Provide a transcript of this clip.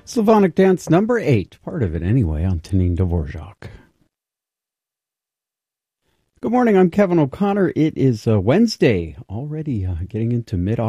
Slavonic Dance number 8, part of it anyway, on Tanin Dvorak. Good morning, I'm Kevin O'Connor. It is Wednesday, already getting into mid-August.